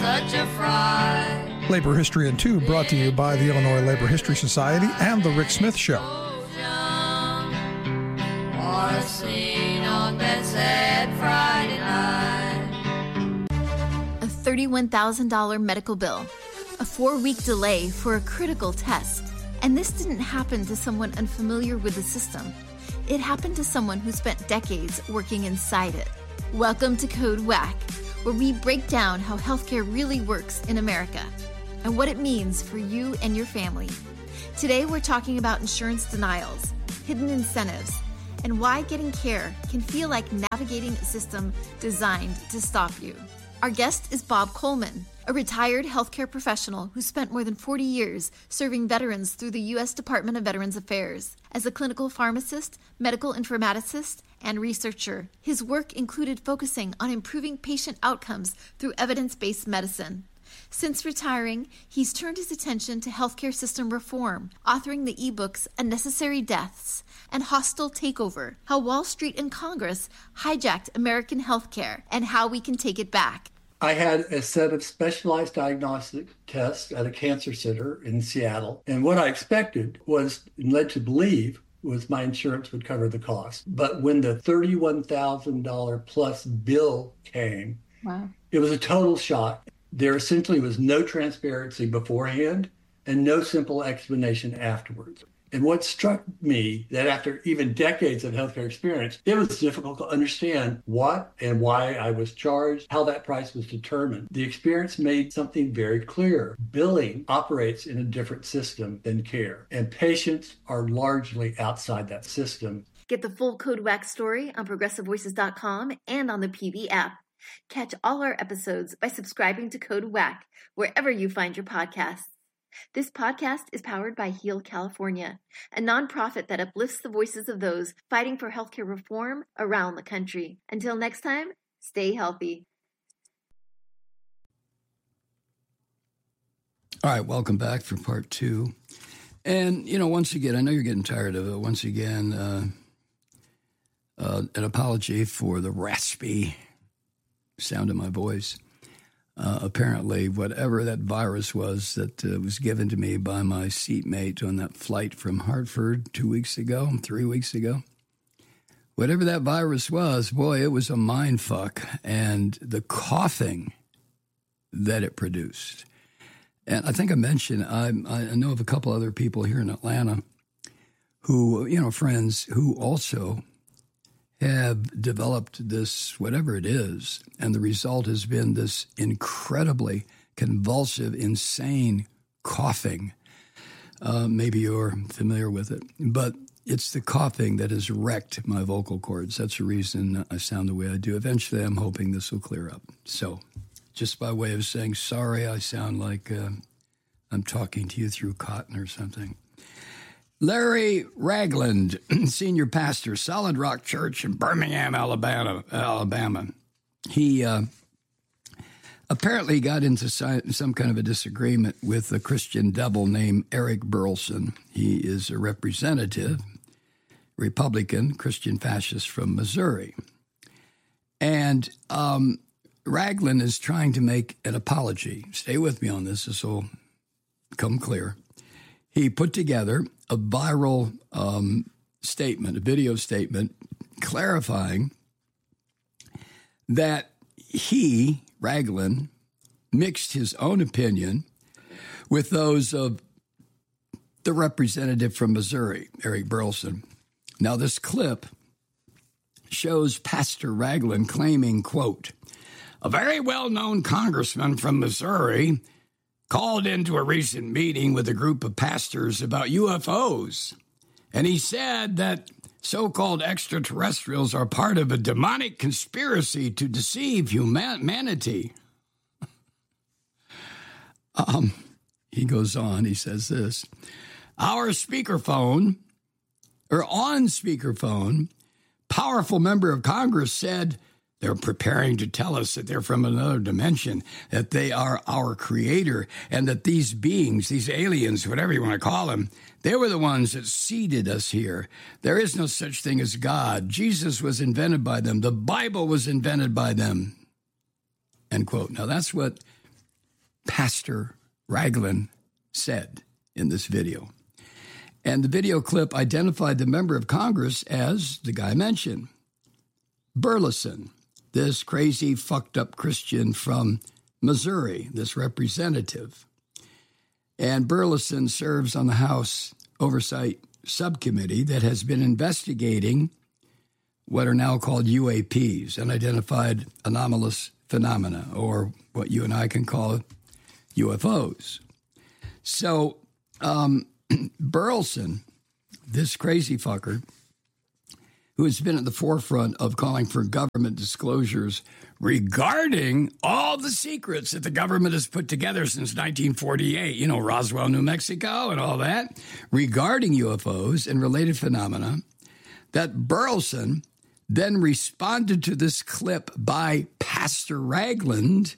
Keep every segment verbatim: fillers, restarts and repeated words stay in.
such a fright. Labor History in Two, brought to you by the Illinois Labor History Society and The Rick Smith Show. What a scene on that sad Friday night. A thirty-one thousand dollars medical bill, a four-week delay for a critical test. And this didn't happen to someone unfamiliar with the system. It happened to someone who spent decades working inside it. Welcome to Code Whack, where we break down how healthcare really works in America and what it means for you and your family. Today, we're talking about insurance denials, hidden incentives, and why getting care can feel like navigating a system designed to stop you. Our guest is Bob Coleman, a retired healthcare professional who spent more than forty years serving veterans through the U S Department of Veterans Affairs. As a clinical pharmacist, medical informaticist, and researcher, his work included focusing on improving patient outcomes through evidence-based medicine. Since retiring, he's turned his attention to healthcare system reform, authoring the ebooks Unnecessary Deaths and Hostile Takeover, How Wall Street and Congress Hijacked American Healthcare and How We Can Take It Back. I had a set of specialized diagnostic tests at a cancer center in Seattle. And what I expected was, and led to believe, was my insurance would cover the cost. But when the thirty-one thousand dollars plus bill came, wow, it was a total shock. There essentially was no transparency beforehand and no simple explanation afterwards. And what struck me, that after even decades of healthcare experience, it was difficult to understand what and why I was charged, how that price was determined. The experience made something very clear. Billing operates in a different system than care, and patients are largely outside that system. Get the full Code Whack story on progressive voices dot com and on the P V app. Catch all our episodes by subscribing to Code Whack wherever you find your podcasts. This podcast is powered by Heal California, a nonprofit that uplifts the voices of those fighting for healthcare reform around the country. Until next time, stay healthy. All right, welcome back for part two. And, you know, once again, I know you're getting tired of it. Once again, uh, uh, an apology for the raspy sound of my voice. Uh, apparently, whatever that virus was that uh, was given to me by my seatmate on that flight from Hartford two weeks ago, three weeks ago, whatever that virus was, boy, it was a mind fuck. And the coughing that it produced. And I think I mentioned, I, I know of a couple other people here in Atlanta who, you know, friends who also have developed this, whatever it is, and the result has been this incredibly convulsive, insane coughing. Uh, maybe you're familiar with it, but it's the coughing that has wrecked my vocal cords. That's the reason I sound the way I do. Eventually, I'm hoping this will clear up. So just by way of saying sorry, I sound like uh, I'm talking to you through cotton or something. Larry Ragland, senior pastor, Solid Rock Church in Birmingham, Alabama. Alabama. He uh, apparently got into some kind of a disagreement with a Christian devil named Eric Burleson. He is a representative, Republican, Christian fascist from Missouri. And um, Ragland is trying to make an apology. Stay with me on this. This will come clear. He put together a viral um, statement, a video statement, clarifying that he, Ragland, mixed his own opinion with those of the representative from Missouri, Eric Burleson. Now, this clip shows Pastor Ragland claiming, quote, a very well-known congressman from Missouri called into a recent meeting with a group of pastors about U F Os. And he said that so-called extraterrestrials are part of a demonic conspiracy to deceive humanity. um, he goes on, he says this, our speakerphone, or on speakerphone, powerful member of Congress said, they're preparing to tell us that they're from another dimension, that they are our creator, and that these beings, these aliens, whatever you want to call them, they were the ones that seeded us here. There is no such thing as God. Jesus was invented by them. The Bible was invented by them. End quote. Now, that's what Pastor Ragland said in this video. And the video clip identified the member of Congress as the guy mentioned, Burleson, this crazy, fucked up Christian from Missouri, this representative. And Burleson serves on the House Oversight Subcommittee that has been investigating what are now called U A Ps, unidentified anomalous phenomena, or what you and I can call U F Os. So um, Burleson, this crazy fucker, who has been at the forefront of calling for government disclosures regarding all the secrets that the government has put together since nineteen forty-eight, you know, Roswell, New Mexico and all that, regarding U F Os and related phenomena, that Burleson then responded to this clip by Pastor Ragland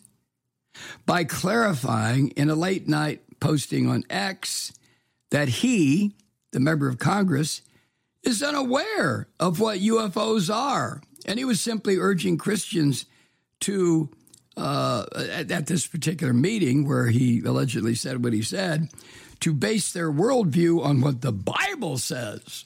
by clarifying in a late-night posting on X that he, the member of Congress, is unaware of what U F Os are. And he was simply urging Christians to, uh, at, at this particular meeting where he allegedly said what he said, to base their worldview on what the Bible says.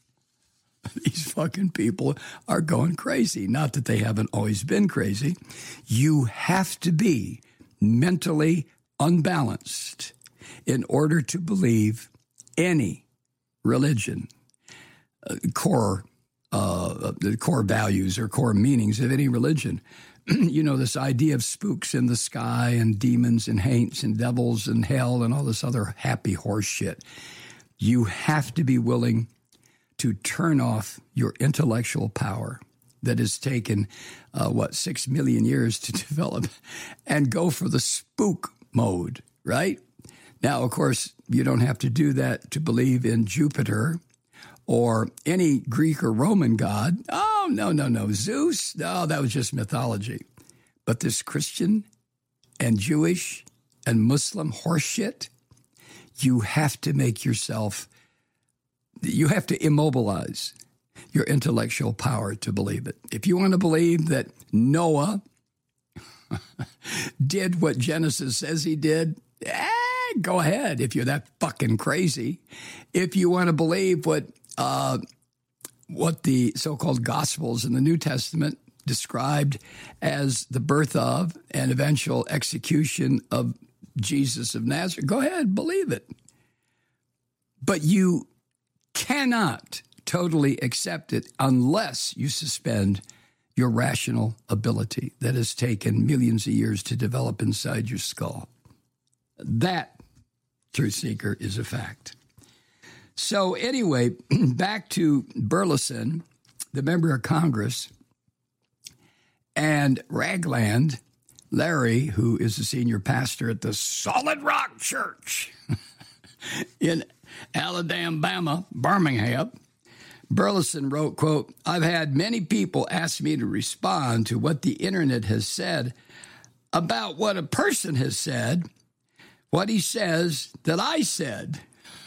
These fucking people are going crazy. Not that they haven't always been crazy. You have to be mentally unbalanced in order to believe any religion, uh, core, uh, the core values or core meanings of any religion. You know, this idea of spooks in the sky and demons and saints and devils and hell and all this other happy horse shit. You have to be willing to turn off your intellectual power that has taken, uh, what, six million years to develop and go for the spook mode, right? Now, of course, you don't have to do that to believe in Jupiter or any Greek or Roman god. Oh, no, no, no. Zeus? No, that was just mythology. But this Christian and Jewish and Muslim horseshit, you have to make yourself, you have to immobilize your intellectual power to believe it. If you want to believe that Noah did what Genesis says he did, eh, go ahead if you're that fucking crazy. If you want to believe what uh, what the so-called Gospels in the New Testament described as the birth of and eventual execution of Jesus of Nazareth, go ahead, believe it. But you cannot totally accept it unless you suspend your rational ability that has taken millions of years to develop inside your skull. That, truth seeker, is a fact. So anyway, back to Burleson, the member of Congress, and Ragland, Larry, who is the senior pastor at the Solid Rock Church in Alabama, Birmingham. Burleson wrote, quote, "I've had many people ask me to respond to what the internet has said about what a person has said, what he says that I said."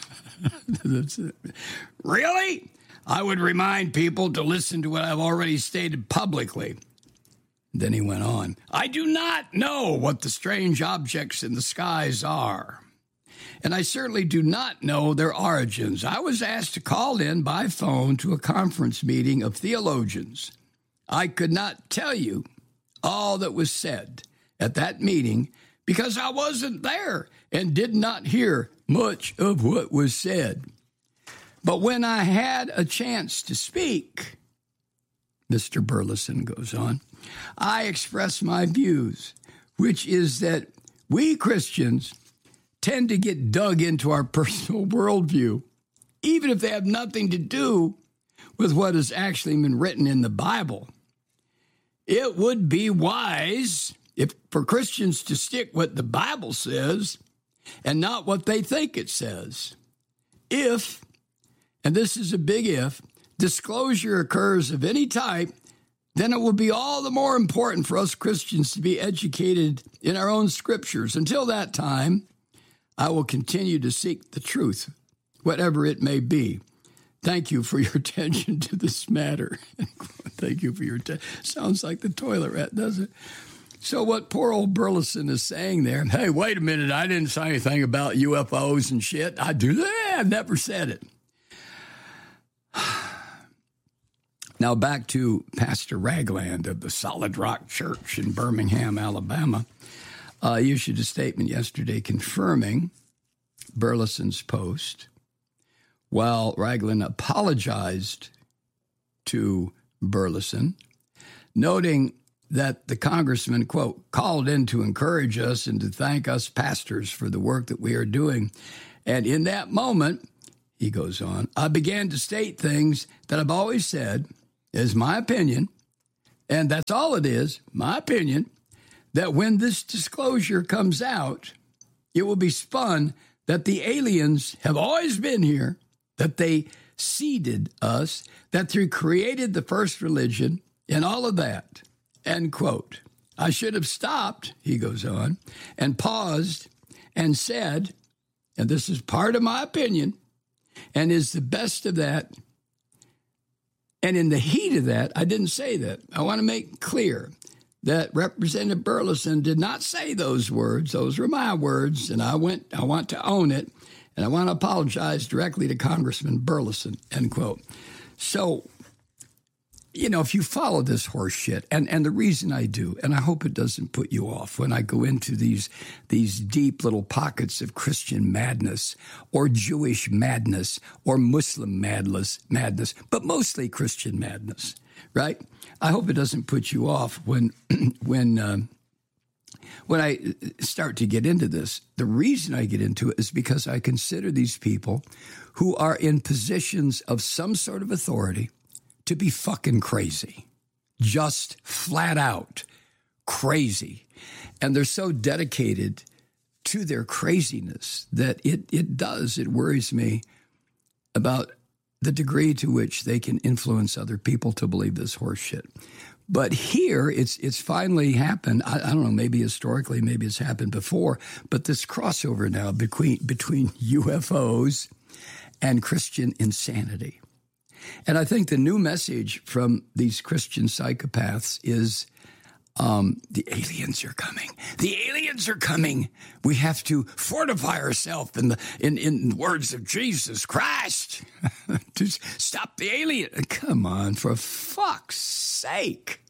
Really? I would remind people to listen to what I've already stated publicly. Then he went on, "I do not know what the strange objects in the skies are, and I certainly do not know their origins. I was asked to call in by phone to a conference meeting of theologians. I could not tell you all that was said at that meeting because I wasn't there and did not hear much of what was said. But when I had a chance to speak," Mister Burleson goes on, "I expressed my views, which is that we Christians tend to get dug into our personal worldview, even if they have nothing to do with what has actually been written in the Bible. It would be wise if for Christians to stick what the Bible says and not what they think it says. If, and this is a big if, disclosure occurs of any type, then it will be all the more important for us Christians to be educated in our own scriptures. Until that time, I will continue to seek the truth, whatever it may be. Thank you for your attention to this matter." Thank you for your attention. Sounds like the toilet rat, doesn't it? So what poor old Burleson is saying there, hey, wait a minute, I didn't say anything about U F Os and shit. I do that. I never said it. Now back to Pastor Ragland of the Solid Rock Church in Birmingham, Alabama. Uh, he issued a statement yesterday confirming Burleson's post, while Ragland apologized to Burleson, noting that the congressman, quote, called in to encourage us and to thank us pastors for the work that we are doing. And in that moment, he goes on, I began to state things that I've always said is my opinion, and that's all it is, my opinion, that when this disclosure comes out, it will be spun that the aliens have always been here, that they seeded us, that they created the first religion, and all of that, end quote. I should have stopped, he goes on, and paused and said, and this is part of my opinion, and is the best of that. And in the heat of that, I didn't say that. I want to make clear that Representative Burleson did not say those words. Those were my words, and I went. I want to own it, and I want to apologize directly to Congressman Burleson, end quote. So, you know, if you follow this horse shit, and, and the reason I do, and I hope it doesn't put you off when I go into these these deep little pockets of Christian madness or Jewish madness or Muslim madness, madness, but mostly Christian madness, right? I hope it doesn't put you off when when uh, when I start to get into this. The reason I get into it is because I consider these people who are in positions of some sort of authority to be fucking crazy, just flat out crazy. And they're so dedicated to their craziness that it, it does, it worries me about the degree to which they can influence other people to believe this horse shit. But here, it's it's finally happened. I, I don't know, maybe historically, maybe it's happened before, but this crossover now between between U F Os and Christian insanity. And I think the new message from these Christian psychopaths is um, the aliens are coming. The aliens are coming. We have to fortify ourselves in the in, in the words of Jesus Christ to stop the alien. Come on, for fuck's sake.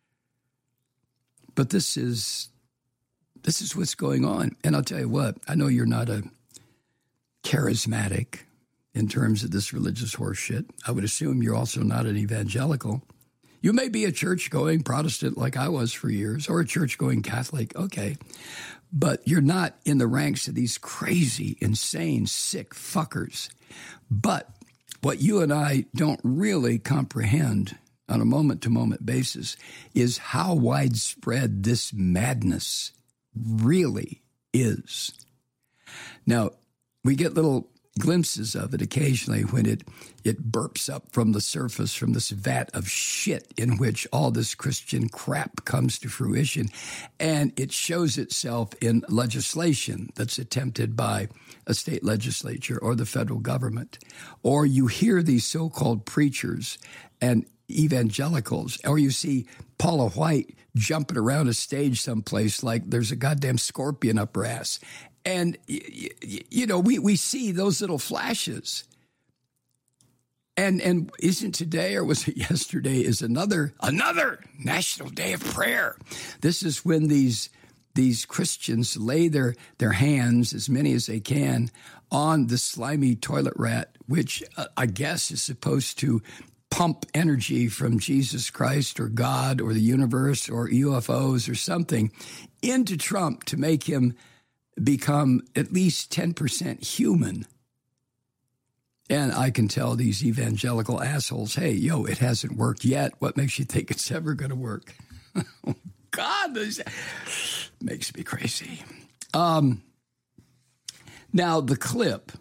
But this is this is what's going on. And I'll tell you what, I know you're not a charismatic in terms of this religious horse shit. I would assume you're also not an evangelical. You may be a church-going Protestant like I was for years, or a church-going Catholic, okay. But you're not in the ranks of these crazy, insane, sick fuckers. But what you and I don't really comprehend on a moment-to-moment basis is how widespread this madness really is. Now, we get little glimpses of it occasionally when it it burps up from the surface from this vat of shit in which all this Christian crap comes to fruition, and it shows itself in legislation that's attempted by a state legislature or the federal government, or you hear these so-called preachers and evangelicals, or you see Paula White jumping around a stage someplace like there's a goddamn scorpion up her ass. And, you know, we, we see those little flashes. And and isn't today, or was it yesterday, is another another National Day of Prayer. This is when these these Christians lay their, their hands, as many as they can, on the slimy toilet rat, which uh, I guess is supposed to pump energy from Jesus Christ or God or the universe or U F Os or something into Trump to make him become at least ten percent human. And I can tell these evangelical assholes, hey, yo, it hasn't worked yet. What makes you think it's ever going to work? Oh, God, this makes me crazy. Um, now, the clip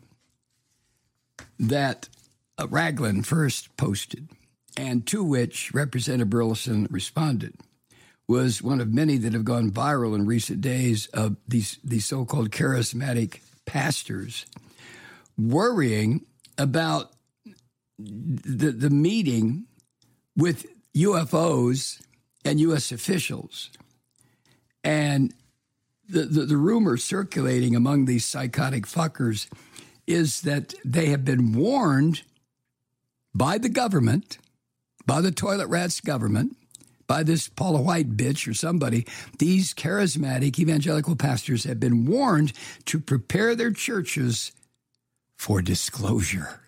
that uh, Ragland first posted, and to which Representative Burleson responded, was one of many that have gone viral in recent days of these, these so-called charismatic pastors worrying about the, the meeting with U F Os and U S officials And the, the, the rumor circulating among these psychotic fuckers is that they have been warned by the government, by the toilet rats government, by this Paula White bitch or somebody. These charismatic evangelical pastors have been warned to prepare their churches for disclosure.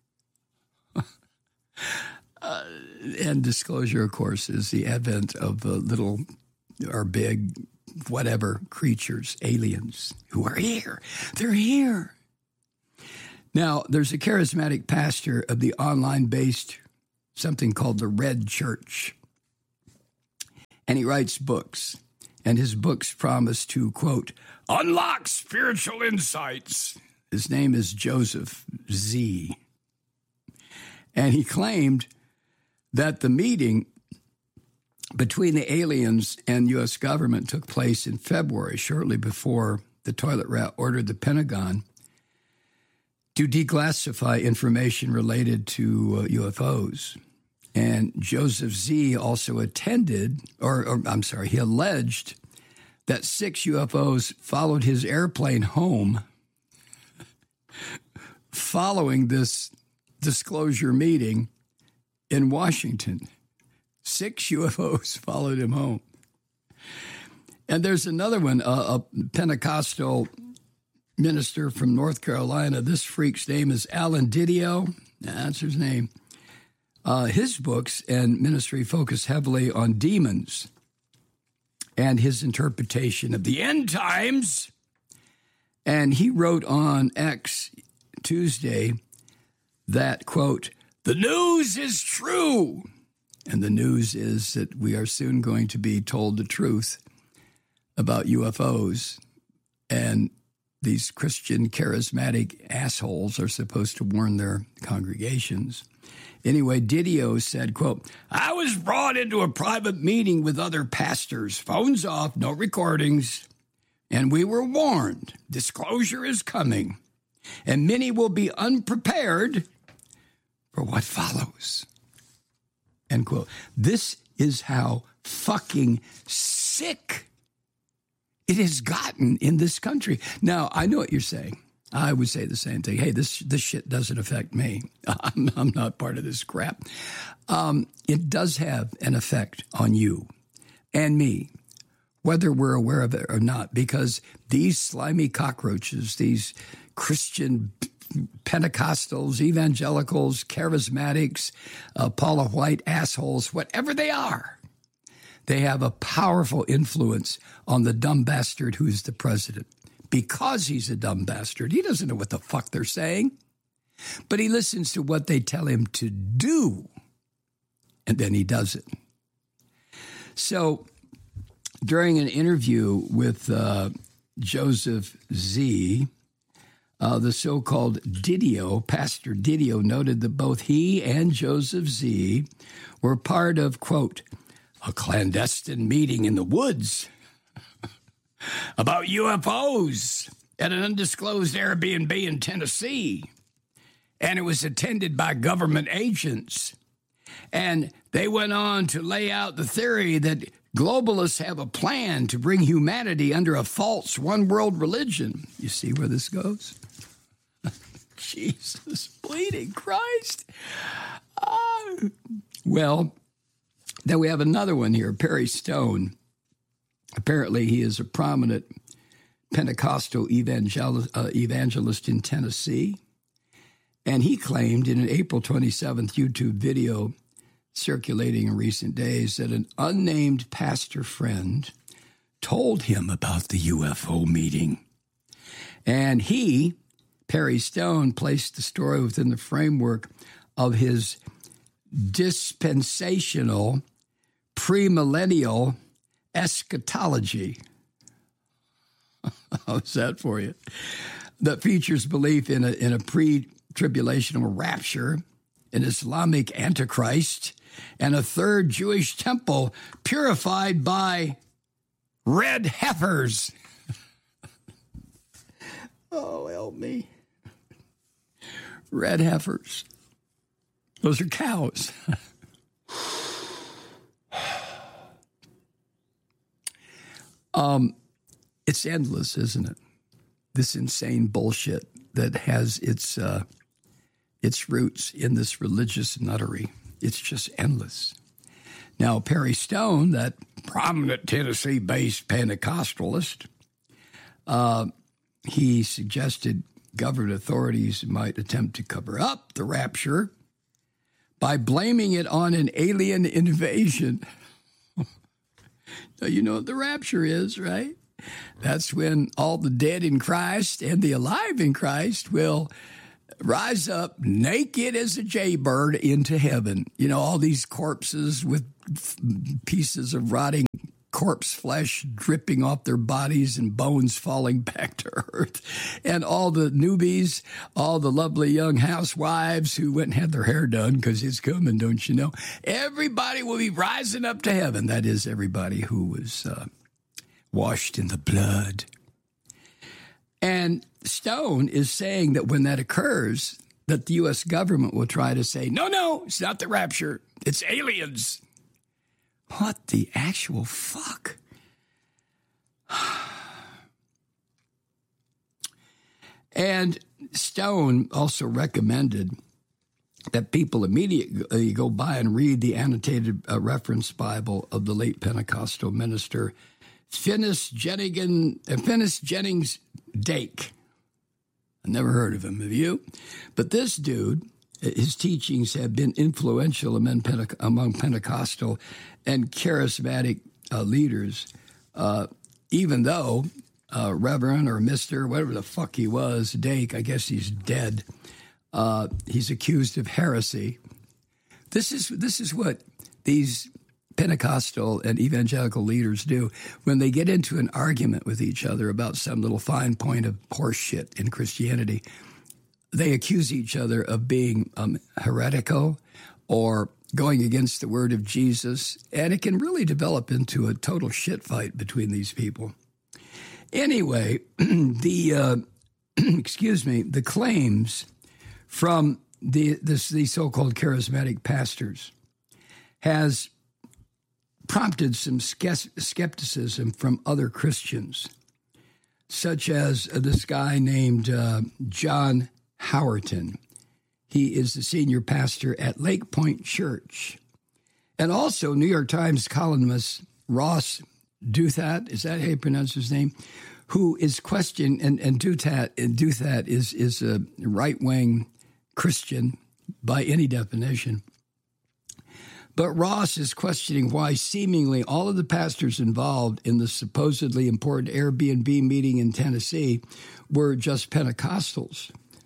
uh, and disclosure, of course, is the advent of the little or big, whatever creatures, aliens, who are here. They're here. Now, there's a charismatic pastor of the online-based something called the Red Church, and he writes books, and his books promise to, quote, unlock spiritual insights. His name is Joseph Z. And he claimed that the meeting between the aliens and U S government took place in February, shortly before the toilet rat ordered the Pentagon to declassify information related to uh, U F Os. And Joseph Z also attended, or, or I'm sorry, he alleged that six U F Os followed his airplane home following this disclosure meeting in Washington. Six U F Os followed him home. And there's another one, uh, a Pentecostal minister from North Carolina. This freak's name is Alan Didio. That's his name. Uh, his books and ministry focus heavily on demons and his interpretation of the end times. And he wrote on X Tuesday that, quote, the news is true. And the news is that we are soon going to be told the truth about U F Os. And these Christian charismatic assholes are supposed to warn their congregations. Anyway, Didio said, quote, I was brought into a private meeting with other pastors, phones off, no recordings, and we were warned disclosure is coming, and many will be unprepared for what follows. End quote. This is how fucking sick it has gotten in this country. Now, I know what you're saying. I would say the same thing. Hey, this this shit doesn't affect me. I'm, I'm not part of this crap. Um, it does have an effect on you and me, whether we're aware of it or not, because these slimy cockroaches, these Christian Pentecostals, evangelicals, charismatics, uh, Paula White assholes, whatever they are, they have a powerful influence on the dumb bastard who's the president. Because he's a dumb bastard, he doesn't know what the fuck they're saying, but he listens to what they tell him to do, and then he does it. So during an interview with uh, Joseph Z., uh, the so-called Didio, Pastor Didio, noted that both he and Joseph Z were part of, quote, a clandestine meeting in the woods about U F Os at an undisclosed Airbnb in Tennessee. And it was attended by government agents. And they went on to lay out the theory that globalists have a plan to bring humanity under a false one-world religion. You see where this goes? Jesus, bleeding Christ. Uh, well, then we have another one here, Perry Stone. Apparently, he is a prominent Pentecostal evangel- uh, evangelist in Tennessee. And he claimed in an April twenty-seventh YouTube video circulating in recent days that an unnamed pastor friend told him about the U F O meeting. And he, Perry Stone, placed the story within the framework of his dispensational, premillennial eschatology. How's that for you? That features belief in a, in a pre-tribulational rapture, an Islamic antichrist, and a third Jewish temple purified by red heifers. Oh, help me. Red heifers. Those are cows. Um, it's endless, isn't it? This insane bullshit that has its uh, its roots in this religious nuttery. It's just endless. Now, Perry Stone, that prominent Tennessee-based Pentecostalist, uh, he suggested government authorities might attempt to cover up the rapture by blaming it on an alien invasion. Now, you know what the rapture is, right? That's when all the dead in Christ and the alive in Christ will rise up naked as a jaybird into heaven. You know, all these corpses with pieces of rotting corpse flesh dripping off their bodies and bones falling back to earth. And all the newbies, all the lovely young housewives who went and had their hair done because it's coming, don't you know? Everybody will be rising up to heaven. That is, everybody who was uh, washed in the blood. And Stone is saying that when that occurs, that the U S government will try to say, no, no, it's not the rapture. It's aliens. What the actual fuck? And Stone also recommended that people immediately go by and read the annotated uh, reference Bible of the late Pentecostal minister Finis Jennings, uh, Finis Jennings Dake. I never heard of him, have you? But this dude, his teachings have been influential among, Pente- among Pentecostal and charismatic uh, leaders, uh, even though uh, Reverend or Mister, whatever the fuck he was, Dake, I guess he's dead, uh, he's accused of heresy. This is this is what these Pentecostal and evangelical leaders do when they get into an argument with each other about some little fine point of horse shit in Christianity. They accuse each other of being um, heretical or going against the word of Jesus, and it can really develop into a total shit fight between these people. Anyway, the uh, excuse me, the claims from the this, these so-called charismatic pastors has prompted some skepticism from other Christians, such as uh, this guy named uh, John Howerton. He is the senior pastor at Lake Point Church. And also New York Times columnist Ross Douthat, is that how you pronounce his name? Who is questioned, and, and Douthat, and Douthat is, is a right-wing Christian by any definition. But Ross is questioning why seemingly all of the pastors involved in the supposedly important Airbnb meeting in Tennessee were just Pentecostals.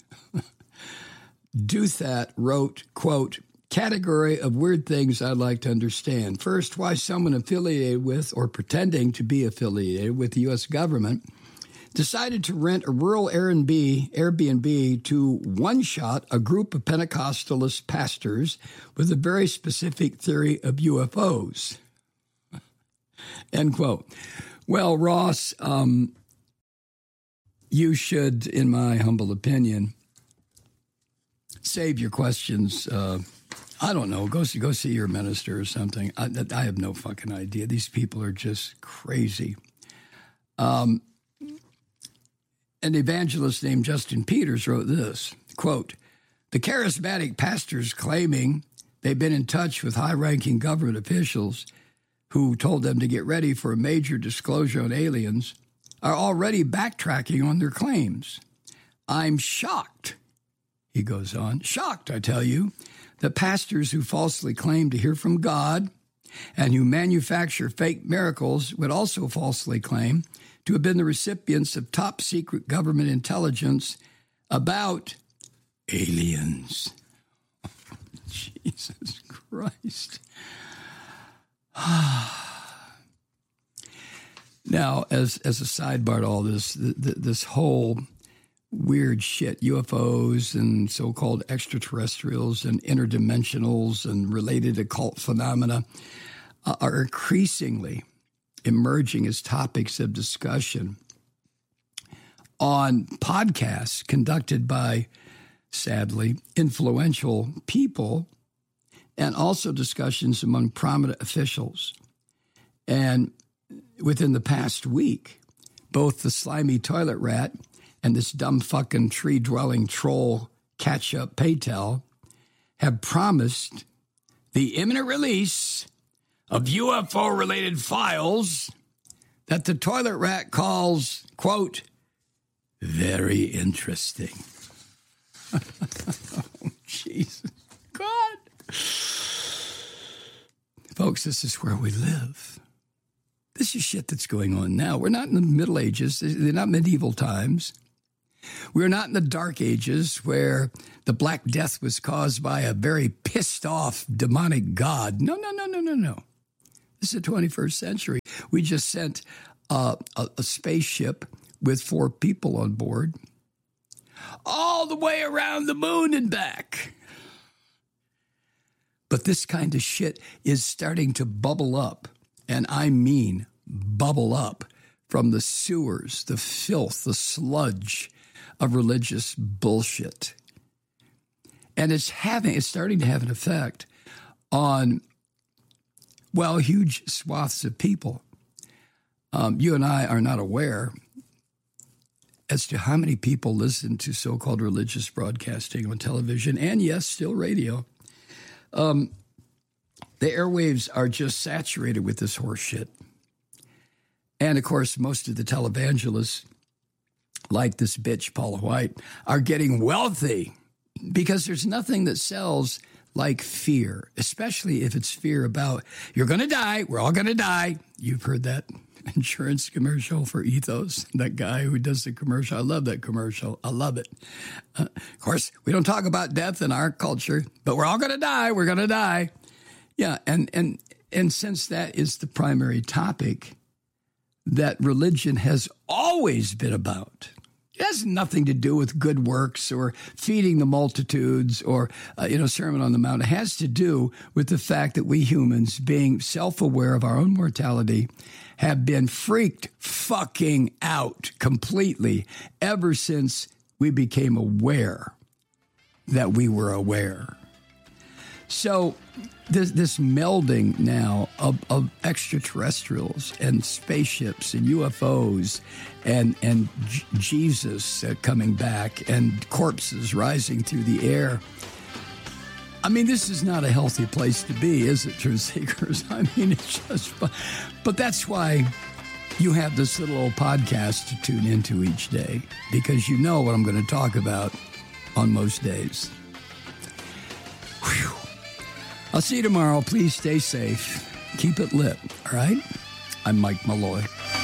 Douthat wrote, quote, category of weird things I'd like to understand. First, why someone affiliated with or pretending to be affiliated with the U S government decided to rent a rural Airbnb, Airbnb to one-shot a group of Pentecostalist pastors with a very specific theory of U F Os. End quote. Well, Ross, um, you should, in my humble opinion, save your questions. Uh, I don't know. Go see, go see your minister or something. I, I have no fucking idea. These people are just crazy. Um, an evangelist named Justin Peters wrote this, quote, the charismatic pastors claiming they've been in touch with high-ranking government officials who told them to get ready for a major disclosure on aliens are already backtracking on their claims. I'm shocked. He goes on, shocked, I tell you, that pastors who falsely claim to hear from God and who manufacture fake miracles would also falsely claim to have been the recipients of top-secret government intelligence about aliens. Jesus Christ. Now, as, as a sidebar to all this, th- th- this whole weird shit, U F Os and so-called extraterrestrials and interdimensionals and related occult phenomena uh, are increasingly emerging as topics of discussion on podcasts conducted by, sadly, influential people, and also discussions among prominent officials. And within the past week, both the slimy toilet rat and this dumb fucking tree-dwelling troll catch-up Patel have promised the imminent release of U F O-related files that the toilet rat calls, quote, very interesting. Oh, Jesus. God. Folks, this is where we live. This is shit that's going on now. We're not in the Middle Ages. They're not medieval times. We're not in the Dark Ages where the Black Death was caused by a very pissed off demonic god. No, no, no, no, no, no. This is the twenty-first century. We just sent uh, a, a spaceship with four people on board all the way around the moon and back. But this kind of shit is starting to bubble up, and I mean bubble up from the sewers, the filth, the sludge of religious bullshit. And it's having, it's starting to have an effect on, well, huge swaths of people. Um, you and I are not aware as to how many people listen to so-called religious broadcasting on television and, yes, still radio. Um, the airwaves are just saturated with this horse shit. And, of course, most of the televangelists, like this bitch, Paula White, are getting wealthy because there's nothing that sells like fear, especially if it's fear about, you're going to die, we're all going to die. You've heard that insurance commercial for Ethos, that guy who does the commercial. I love that commercial. I love it. Uh, of course, we don't talk about death in our culture, but we're all going to die. We're going to die. Yeah, and, and, and since that is the primary topic that religion has always been about, it has nothing to do with good works or feeding the multitudes or, uh, you know, Sermon on the Mount. It has to do with the fact that we humans, being self-aware of our own mortality, have been freaked fucking out completely ever since we became aware that we were aware. So this, this melding now of, of extraterrestrials and spaceships and U F Os and, and J- Jesus uh, coming back and corpses rising through the air. I mean, this is not a healthy place to be, is it, truth seekers? I mean, it's just, but that's why you have this little old podcast to tune into each day, because you know what I'm going to talk about on most days. Whew. I'll see you tomorrow. Please stay safe. Keep it lit, all right? I'm Mike Malloy.